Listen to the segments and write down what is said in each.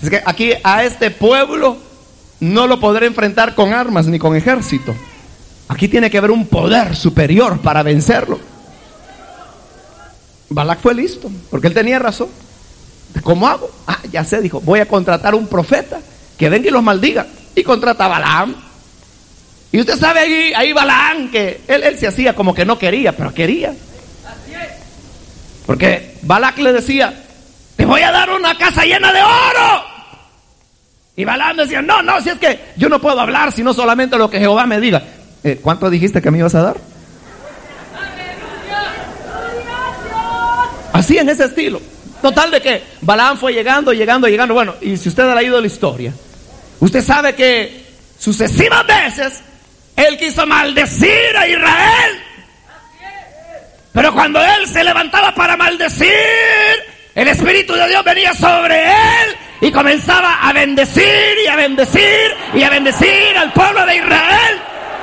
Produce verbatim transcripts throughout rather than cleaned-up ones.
Es que aquí a este pueblo no lo podré enfrentar con armas ni con ejército. Aquí tiene que haber un poder superior para vencerlo. Balac fue listo, porque él tenía razón. ¿Cómo hago? Ah, ya sé, dijo, voy a contratar un profeta que venga y los maldiga. Y contrata a Balaam. Y usted sabe ahí, ahí Balaam, que él, él se hacía como que no quería, pero quería. Porque Balac le decía, te voy a dar una casa llena de oro. Y Balaam decía, no, no, si es que yo no puedo hablar sino solamente lo que Jehová me diga. Eh, ¿Cuánto dijiste que me ibas a dar? Así, en ese estilo. Total de que Balaam fue llegando, llegando, llegando. Bueno, y si usted ha leído la historia, usted sabe que sucesivas veces él quiso maldecir a Israel. Pero cuando él se levantaba para maldecir, el Espíritu de Dios venía sobre él y comenzaba a bendecir y a bendecir y a bendecir al pueblo de Israel.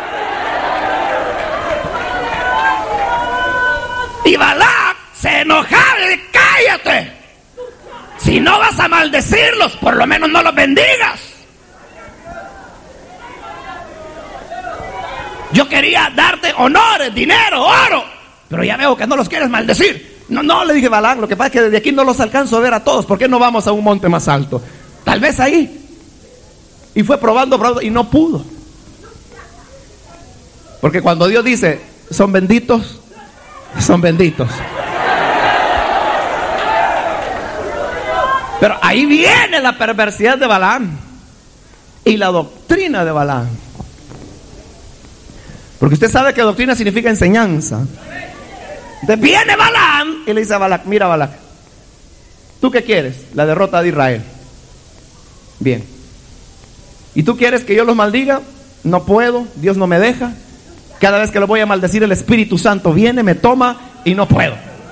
Y Balac se enojaba y dice, cállate. Si no vas a maldecirlos, por lo menos no los bendigas. Yo quería darte honores, dinero, oro, pero ya veo que no los quieres maldecir. No, no, le dije Balac, lo que pasa es que desde aquí no los alcanzo a ver a todos. ¿Por qué no vamos a un monte más alto? Tal vez ahí. Y fue probando, probando y no pudo. Porque cuando Dios dice, son benditos, son benditos. Pero ahí viene la perversidad de Balaam y la doctrina de Balaam. Porque usted sabe que doctrina significa enseñanza. Entonces viene Balaam y le dice a Balac, mira Balac, ¿tú qué quieres? La derrota de Israel. Bien. ¿Y tú quieres que yo los maldiga? No puedo, Dios no me deja. Cada vez que lo voy a maldecir, el Espíritu Santo viene, me toma y no puedo.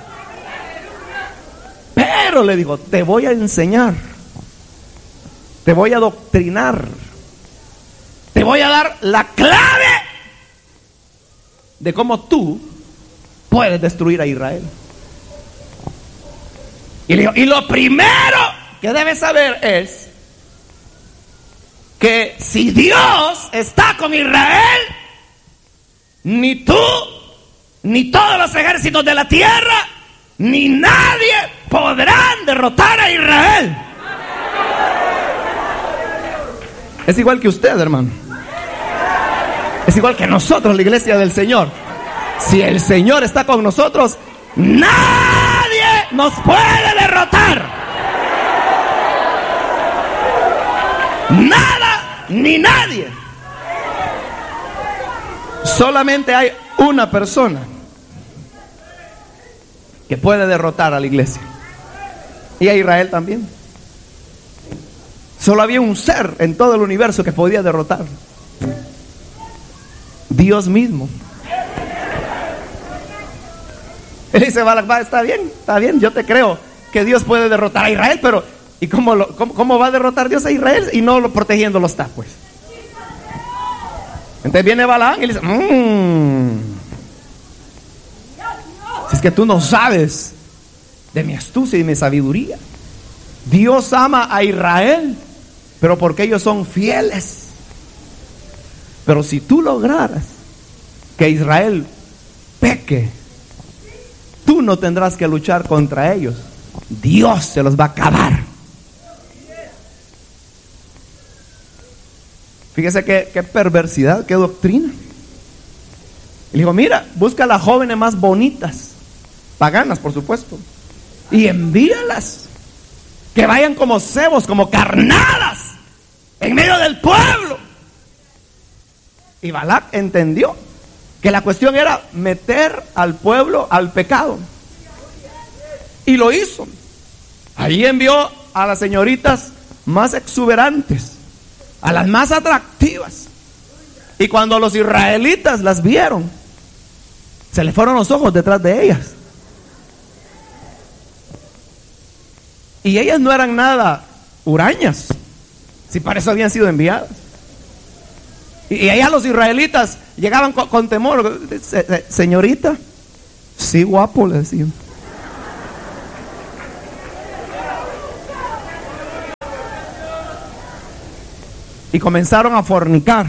Pero le digo, te voy a enseñar, te voy a doctrinar, te voy a dar la clave de cómo tú puedes destruir a Israel. Y le digo, y lo primero que debes saber es que si Dios está con Israel, ni tú, ni todos los ejércitos de la tierra, ni nadie podrán derrotar a Israel. Es igual que usted, hermano. Es igual que nosotros, la iglesia del Señor. Si el Señor está con nosotros, nadie nos puede derrotar. Nada ni nadie. Solamente hay una persona que puede derrotar a la iglesia, y a Israel también. Solo había un ser en todo el universo que podía derrotar: Dios mismo. Él dice, Balac, va, está bien, está bien, yo te creo que Dios puede derrotar a Israel, pero ¿y cómo, lo, cómo, cómo va a derrotar Dios a Israel y no lo protegiéndolo está, pues? Entonces viene Balaam y le dice, mmm, si es que tú no sabes de mi astucia y mi sabiduría. Dios ama a Israel, pero porque ellos son fieles. Pero si tú lograras que Israel peque, tú no tendrás que luchar contra ellos. Dios se los va a acabar. Fíjese qué, qué perversidad, qué doctrina. Y le digo, mira, busca las jóvenes más bonitas, paganas por supuesto, y envíalas, que vayan como cebos, como carnadas, en medio del pueblo. Y Balac entendió que la cuestión era meter al pueblo al pecado, y lo hizo. Ahí envió a las señoritas más exuberantes, a las más atractivas, y cuando los israelitas las vieron, se les fueron los ojos detrás de ellas. Y ellas no eran nada hurañas, si para eso habían sido enviadas. Y allá los israelitas llegaban con, con temor. Señorita, sí, guapo, le decían. y comenzaron a fornicar.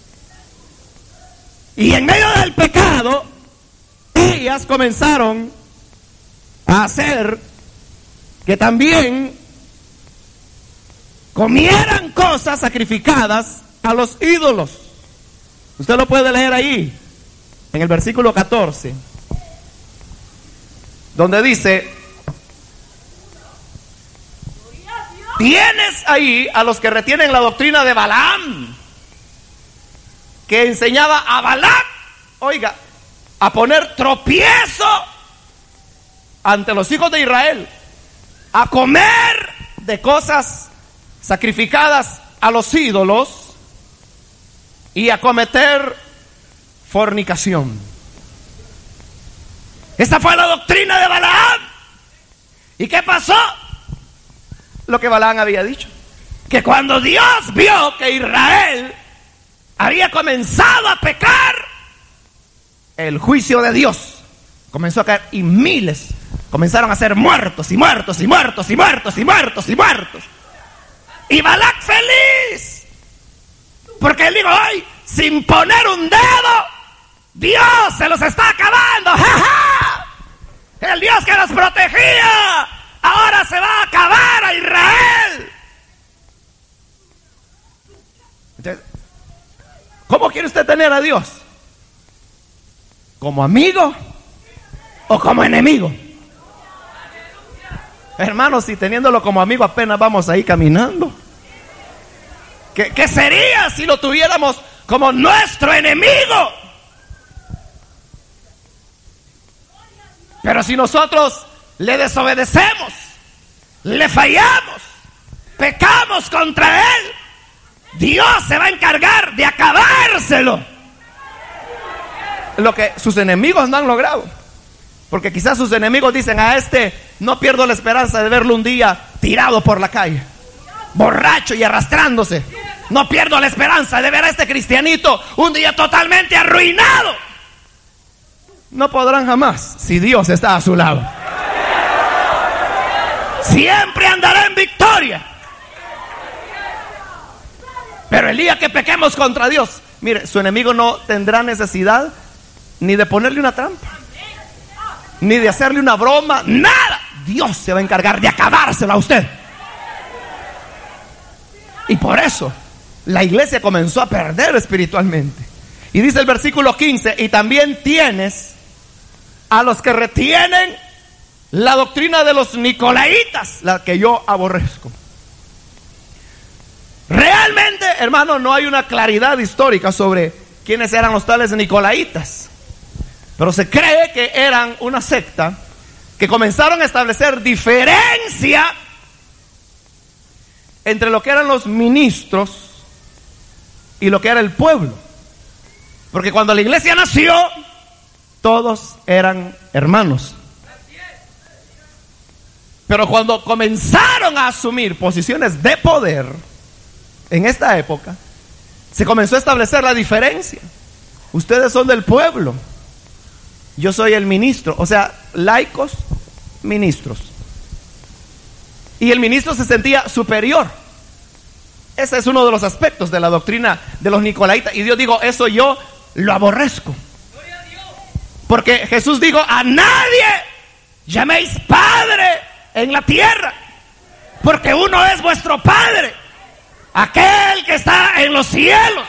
Y en medio del pecado, ellas comenzaron a hacer que también comieran cosas sacrificadas a los ídolos. Usted lo puede leer ahí, en el versículo catorce, donde dice: tienes ahí a los que retienen la doctrina de Balaam, que enseñaba a Balac, oiga, a poner tropiezo ante los hijos de Israel, a comer de cosas sacrificadas a los ídolos y a cometer fornicación. Esta fue la doctrina de Balaam. ¿Y qué pasó? Lo que Balaam había dicho, que cuando Dios vio que Israel había comenzado a pecar, el juicio de Dios comenzó a caer y miles comenzaron a ser muertos y muertos y muertos y muertos y muertos y muertos. Y Balac feliz, porque él dijo: hoy, sin poner un dedo, Dios se los está acabando. ¡Ja, ja! El Dios que nos protegía ahora se va a acabar a Israel. Entonces, ¿cómo quiere usted tener a Dios? ¿Como amigo o como enemigo? Hermanos, si teniéndolo como amigo apenas vamos ahí caminando. ¿Qué, qué sería si lo tuviéramos como nuestro enemigo? Pero si nosotros le desobedecemos, le fallamos, pecamos contra él, Dios se va a encargar de acabárselo. Lo que sus enemigos no han logrado. Porque quizás sus enemigos dicen: a este no pierdo la esperanza de verlo un día tirado por la calle, borracho y arrastrándose. No pierdo la esperanza de ver a este cristianito un día totalmente arruinado. No podrán jamás si Dios está a su lado. Siempre andará en victoria. Pero el día que pequemos contra Dios, mire, su enemigo no tendrá necesidad ni de ponerle una trampa, ni de hacerle una broma, nada. Dios se va a encargar de acabárselo a usted. Y por eso la iglesia comenzó a perder espiritualmente. Y dice el versículo quince: y también tienes a los que retienen la doctrina de los nicolaitas, la que yo aborrezco. Realmente, hermano, no hay una claridad histórica sobre quiénes eran los tales nicolaitas, pero se cree que eran una secta que comenzaron a establecer diferencia entre lo que eran los ministros y lo que era el pueblo. Porque cuando la iglesia nació, todos eran hermanos. Pero cuando comenzaron a asumir posiciones de poder, en esta época, se comenzó a establecer la diferencia. Ustedes son del pueblo, yo soy el ministro. O sea, laicos, ministros. Y el ministro se sentía superior. Ese es uno de los aspectos de la doctrina de los nicolaitas. Y Dios dijo: eso yo lo aborrezco. Porque Jesús dijo: a nadie llaméis Padre en la tierra, porque uno es vuestro Padre, aquel que está en los cielos.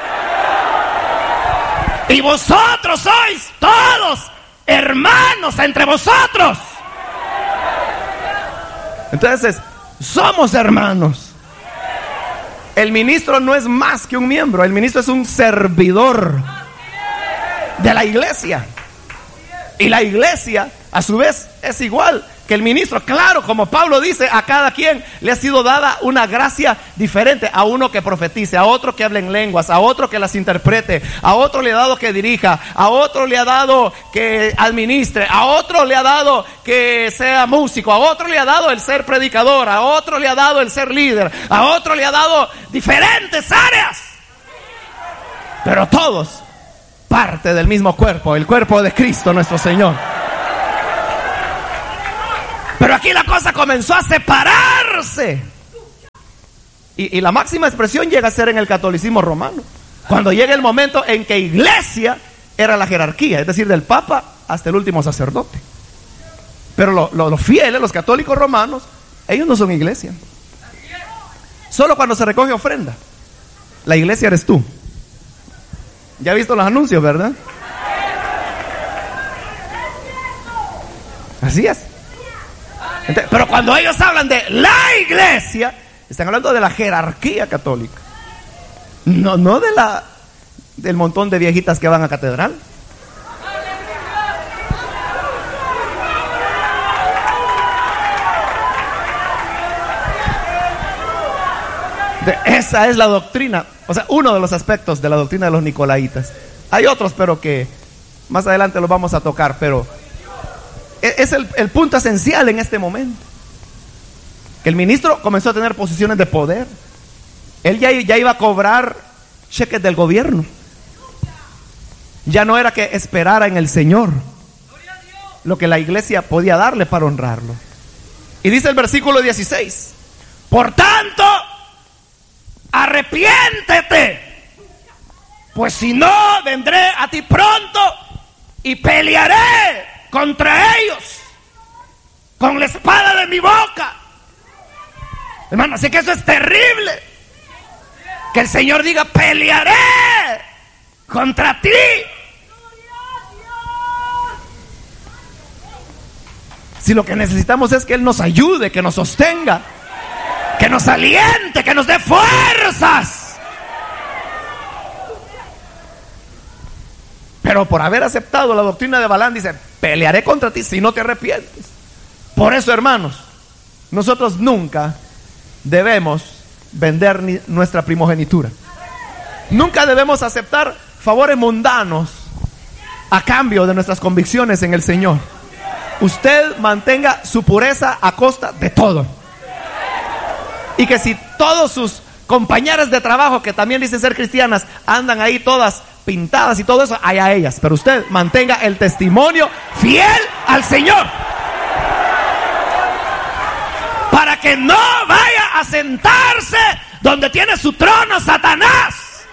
Y vosotros sois todos hermanos entre vosotros. Entonces, somos hermanos. El ministro no es más que un miembro. El ministro es un servidor de la iglesia. Y la iglesia, a su vez, es igual que el ministro. Claro, como Pablo dice, a cada quien le ha sido dada una gracia diferente. A uno que profetice, a otro que hable en lenguas, a otro que las interprete, a otro le ha dado que dirija, a otro le ha dado que administre, a otro le ha dado que sea músico, a otro le ha dado el ser predicador, a otro le ha dado el ser líder, a otro le ha dado diferentes áreas. Pero todos parte del mismo cuerpo, el cuerpo de Cristo nuestro Señor. Pero aquí la cosa comenzó a separarse. Y, y la máxima expresión llega a ser en el catolicismo romano, cuando llega el momento en que iglesia era la jerarquía, es decir, del papa hasta el último sacerdote. Pero lo, lo, los fieles, los católicos romanos, ellos no son iglesia. Solo cuando se recoge ofrenda, la iglesia eres tú. Ya has visto los anuncios, ¿verdad? Así es. Entonces, pero cuando ellos hablan de la iglesia, están hablando de la jerarquía católica. No, no de la del montón de viejitas que van a catedral. De, esa es la doctrina, o sea, uno de los aspectos de la doctrina de los nicolaitas. Hay otros, pero que más adelante los vamos a tocar, pero es el, el punto esencial en este momento. Que el ministro comenzó a tener posiciones de poder. Él ya, ya iba a cobrar cheques del gobierno. Ya no era que esperara en el Señor lo que la iglesia podía darle para honrarlo. Y dice el versículo dieciséis: por tanto, arrepiéntete, pues si no, vendré a ti pronto y pelearé contra ellos con la espada de mi boca. Hermano, así que eso es terrible. Que el Señor diga: pelearé contra ti. Si lo que necesitamos es que Él nos ayude, que nos sostenga, que nos aliente, que nos dé fuerzas. Pero por haber aceptado la doctrina de Balaam, dice: pelearé contra ti si no te arrepientes. Por eso, hermanos, nosotros nunca debemos vender ni nuestra primogenitura. Nunca debemos aceptar favores mundanos a cambio de nuestras convicciones en el Señor. Usted mantenga su pureza a costa de todo. Y que si todos sus compañeras de trabajo, que también dicen ser cristianas, andan ahí todas pintadas y todo eso, allá ellas. Pero usted mantenga el testimonio fiel al Señor, para que no vaya a sentarse donde tiene su trono Satanás,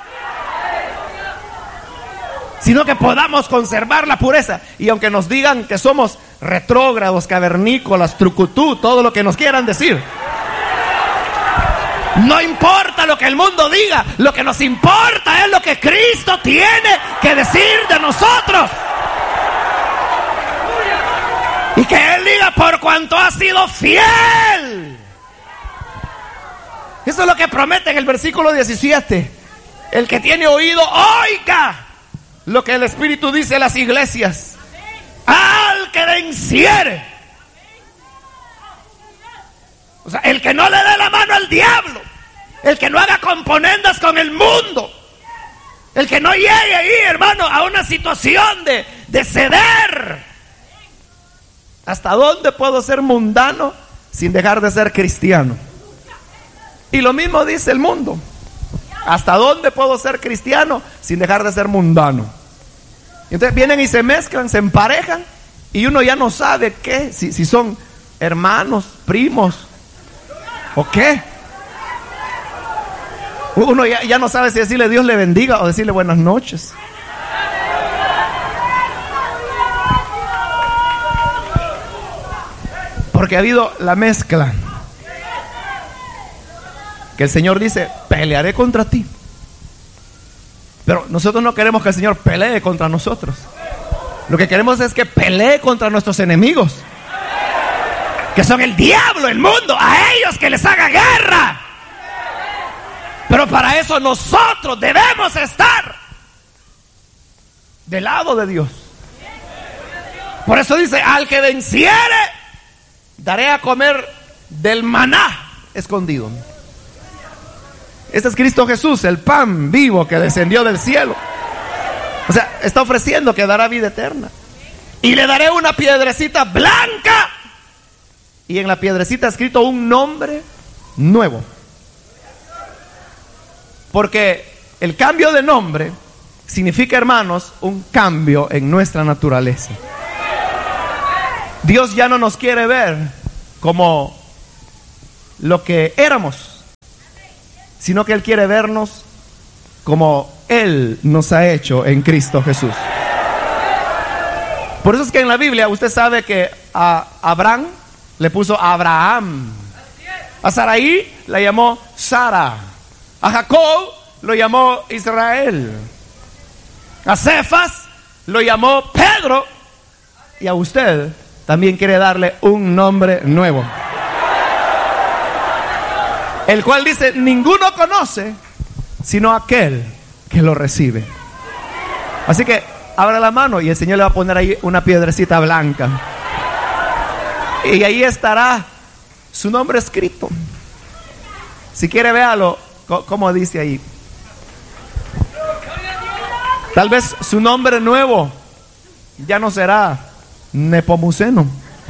sino que podamos conservar la pureza. Y aunque nos digan que somos retrógrados, cavernícolas, trucutú, todo lo que nos quieran decir, no importa lo que el mundo diga. Lo que nos importa es lo que Cristo tiene que decir de nosotros. Y que Él diga: por cuanto ha sido fiel. Eso es lo que promete en el versículo diecisiete. El que tiene oído, oiga lo que el Espíritu dice a las iglesias. Al que venciere. O sea, el que no le dé la mano al diablo, el que no haga componendas con el mundo, el que no llegue ahí, hermano, a una situación de, de ceder. ¿Hasta dónde puedo ser mundano sin dejar de ser cristiano? Y lo mismo dice el mundo. ¿Hasta dónde puedo ser cristiano sin dejar de ser mundano? Y entonces vienen y se mezclan, se emparejan, y uno ya no sabe qué, si, si son hermanos, primos, ¿o qué? Uno ya, ya no sabe si decirle Dios le bendiga o decirle buenas noches. Porque ha habido la mezcla. Que el Señor dice: pelearé contra ti. Pero nosotros no queremos que el Señor pelee contra nosotros. Lo que queremos es que pelee contra nuestros enemigos, que son el diablo, el mundo. A ellos que les haga guerra. Pero para eso nosotros debemos estar del lado de Dios. Por eso dice: al que venciere, daré a comer del maná escondido. Este es Cristo Jesús, el pan vivo que descendió del cielo. O sea, está ofreciendo que dará vida eterna. Y le daré una piedrecita blanca, y en la piedrecita escrito un nombre nuevo. Porque el cambio de nombre significa, hermanos, un cambio en nuestra naturaleza. Dios ya no nos quiere ver como lo que éramos. sino que Él quiere vernos como Él nos ha hecho en Cristo Jesús. Por eso es que en la Biblia usted sabe que a Abraham le puso Abraham, a Sarai la llamó Sara, a Jacob lo llamó Israel, a Cefas lo llamó Pedro, y a usted también quiere darle un nombre nuevo, el cual dice: ninguno conoce sino aquel que lo recibe. Así que abra la mano y el Señor le va a poner ahí una piedrecita blanca, y ahí estará su nombre escrito. Si quiere, véalo como dice ahí. Tal vez su nombre nuevo ya no será Nepomuceno,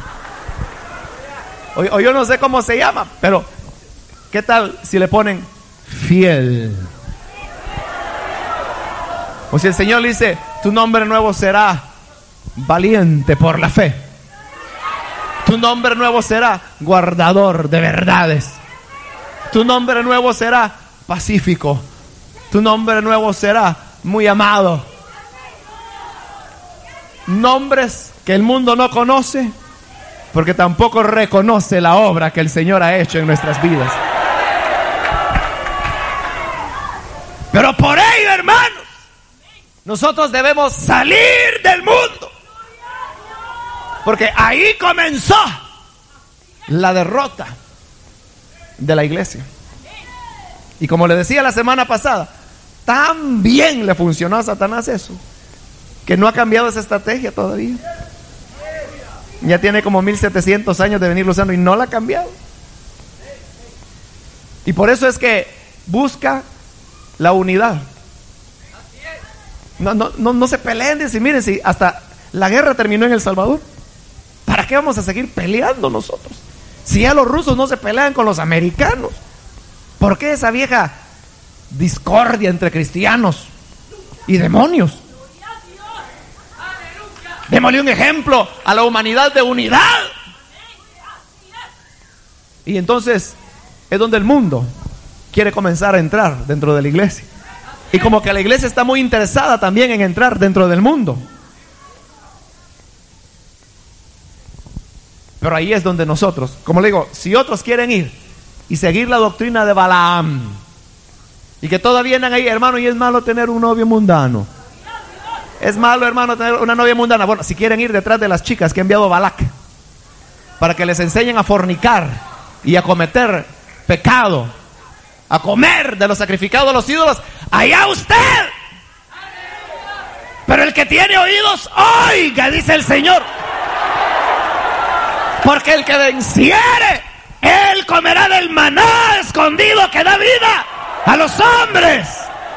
o, o yo no sé cómo se llama, pero ¿qué tal si le ponen fiel? O si el Señor le dice: tu nombre nuevo será valiente por la fe. Tu nombre nuevo será guardador de verdades. Tu nombre nuevo será pacífico. Tu nombre nuevo será muy amado. Nombres que el mundo no conoce, porque tampoco reconoce la obra que el Señor ha hecho en nuestras vidas. Pero por ello, hermanos, nosotros debemos salir del mundo, porque ahí comenzó la derrota de la iglesia. Y como le decía la semana pasada, tan bien le funcionó a Satanás eso, que no ha cambiado esa estrategia todavía. Ya tiene como mil setecientos años de venirlo usando y no la ha cambiado. Y por eso es que busca la unidad. No, no, no, no se peleen, dice, miren, si hasta la guerra terminó en El Salvador, ¿para qué vamos a seguir peleando nosotros? Si ya los rusos no se pelean con los americanos, ¿por qué esa vieja discordia entre cristianos y demonios? Démosle un ejemplo a la humanidad de unidad. Y entonces es donde el mundo quiere comenzar a entrar dentro de la iglesia. Y como que la iglesia está muy interesada también en entrar dentro del mundo. Pero ahí es donde nosotros, como le digo, si otros quieren ir y seguir la doctrina de Balaam, y que todavía vienen ahí, hermano, y es malo tener un novio mundano. Es malo, hermano, tener una novia mundana. Bueno, si quieren ir detrás de las chicas que ha enviado Balac para que les enseñen a fornicar y a cometer pecado, a comer de lo sacrificado a los ídolos, allá usted. Pero el que tiene oídos, oiga, dice el Señor. Porque el que venciere, él comerá del maná escondido que da vida a los hombres.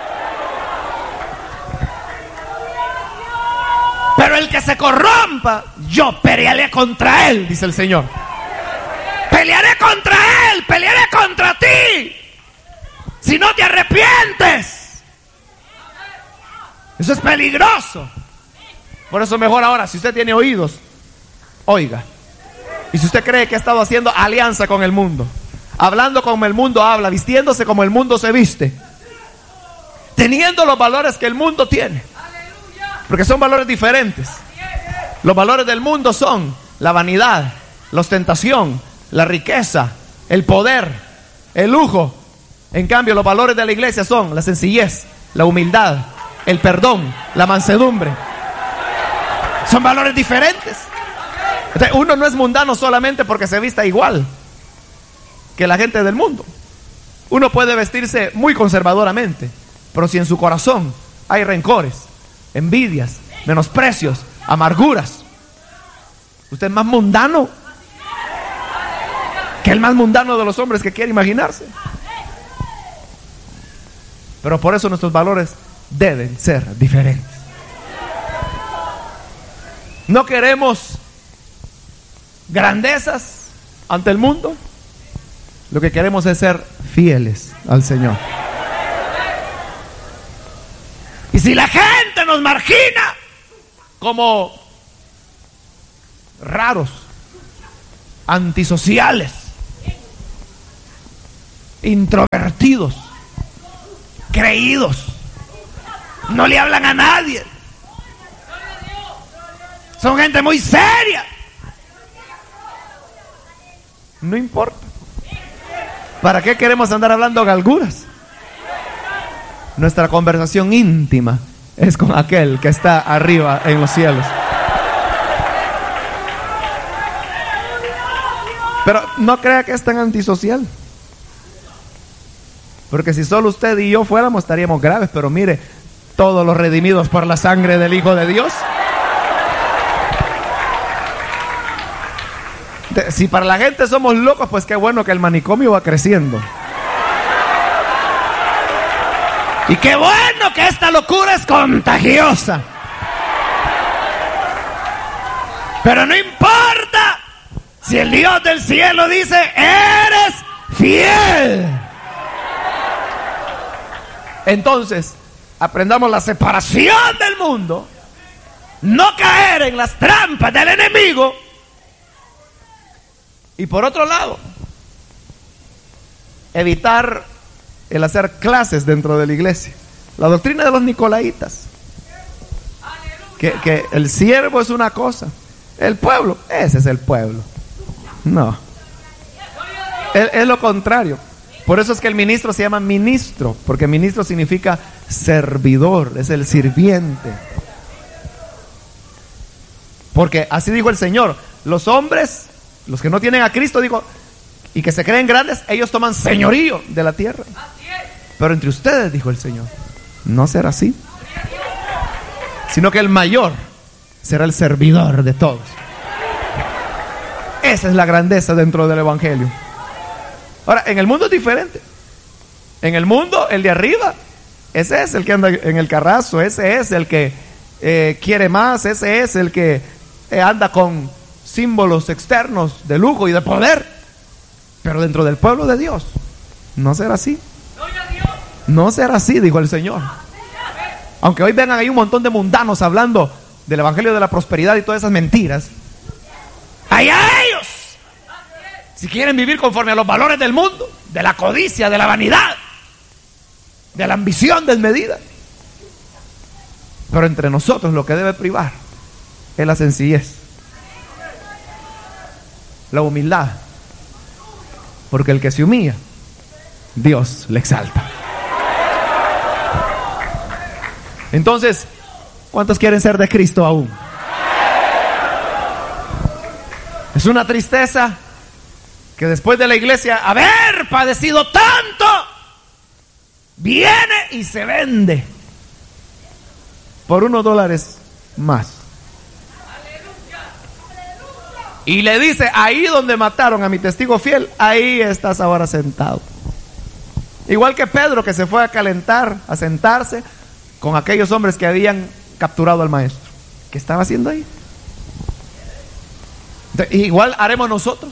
Pero el que se corrompa, yo pelearé contra él, dice el Señor. Pelearé contra él, pelearé contra ti, si no te arrepientes. Eso es peligroso. Por eso mejor ahora, si usted tiene oídos, oiga. Y si usted cree que ha estado haciendo alianza con el mundo, hablando como el mundo habla, vistiéndose como el mundo se viste, teniendo los valores que el mundo tiene, porque son valores diferentes. Los valores del mundo son la vanidad, la ostentación, la riqueza, el poder, el lujo. En cambio, los valores de la iglesia son la sencillez, la humildad, el perdón, la mansedumbre. Son valores diferentes. Entonces, uno no es mundano solamente porque se vista igual que la gente del mundo. Uno puede vestirse muy conservadoramente, pero si en su corazón hay rencores, envidias, menosprecios, amarguras, usted es más mundano que el más mundano de los hombres que quiere imaginarse. Pero por eso nuestros valores deben ser diferentes. No queremos grandezas ante el mundo. Lo que queremos es ser fieles al Señor. Y si la gente nos margina como raros, antisociales, introvertidos, creídos. No le hablan a nadie. Son gente muy seria. No importa. ¿Para qué queremos andar hablando galguras? Nuestra conversación íntima es con aquel que está arriba en los cielos. Pero no crea que es tan antisocial. Porque si solo usted y yo fuéramos, estaríamos graves. Pero mire, todos los redimidos por la sangre del Hijo de Dios. De, si para la gente somos locos, pues qué bueno que el manicomio va creciendo. Y qué bueno que esta locura es contagiosa. Pero no importa si el Dios del cielo dice, eres fiel. Entonces, aprendamos la separación del mundo, no caer en las trampas del enemigo. Y por otro lado, evitar el hacer clases dentro de la iglesia. La doctrina de los nicolaitas, que, que el siervo es una cosa, el pueblo, ese es el pueblo. No, es, es lo contrario. Por eso es que el ministro se llama ministro, porque ministro significa servidor, es el sirviente. Porque así dijo el Señor, los hombres, los que no tienen a Cristo, digo, y que se creen grandes, ellos toman señorío de la tierra. Pero entre ustedes, dijo el Señor, no será así, sino que el mayor será el servidor de todos. Esa es la grandeza dentro del evangelio. Ahora, en el mundo es diferente. En el mundo, el de arriba, ese es el que anda en el carrazo, ese es el que eh, quiere más, ese es el que eh, anda con símbolos externos de lujo y de poder. Pero dentro del pueblo de Dios, no será así. No será así, dijo el Señor. Aunque hoy vengan ahí un montón de mundanos hablando del evangelio de la prosperidad y todas esas mentiras, ¡allá ellos! Si quieren vivir conforme a los valores del mundo, de la codicia, de la vanidad, de la ambición desmedida. Pero entre nosotros lo que debe privar es la sencillez, la humildad. Porque el que se humilla, Dios le exalta. Entonces, ¿cuántos quieren ser de Cristo aún? Es una tristeza que después de la iglesia haber padecido tanto, viene y se vende por unos dólares más. Y le dice, ahí donde mataron a mi testigo fiel, ahí estás ahora sentado. Igual que Pedro, que se fue a calentar, a sentarse con aquellos hombres que habían capturado al maestro. ¿Qué estaba haciendo ahí? Entonces, igual haremos nosotros.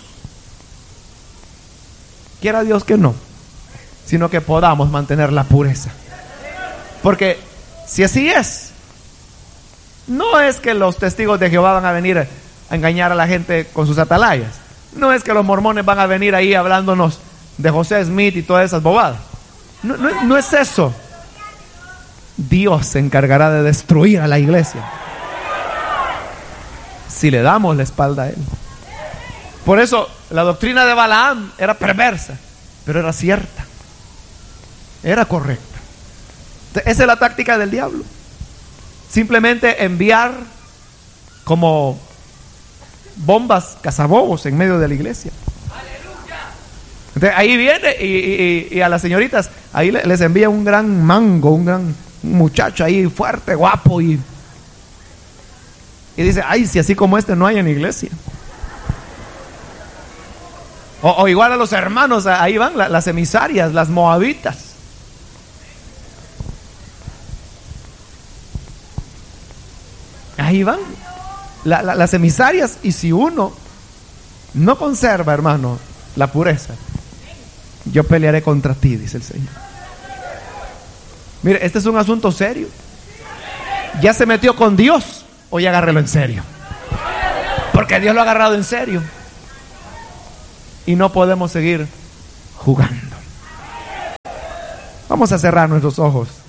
Quiera Dios que no, sino que podamos mantener la pureza. Porque si así es, no es que los testigos de Jehová van a venir a engañar a la gente con sus atalayas. No es que los mormones van a venir ahí hablándonos de José Smith y todas esas bobadas. No, no, no es eso. Dios se encargará de destruir a la iglesia si le damos la espalda a él. Por eso la doctrina de Balaam era perversa, pero era cierta, era correcta. Esa es la táctica del diablo. Simplemente enviar como bombas cazabobos en medio de la iglesia. Entonces ahí viene y, y, y a las señoritas ahí les envía un gran mango, un gran muchacho ahí fuerte, guapo, y, y dice, ay, si así como este no hay en iglesia. O, o igual a los hermanos, ahí van la, las emisarias, las moabitas. Ahí van la, la, las emisarias. Y si uno no conserva, hermano, la pureza, yo pelearé contra ti, dice el Señor. Mire, este es un asunto serio. Ya se metió con Dios, hoy agárrelo en serio, porque Dios lo ha agarrado en serio. Y no podemos seguir jugando. Vamos Vamos a cerrar nuestros ojos.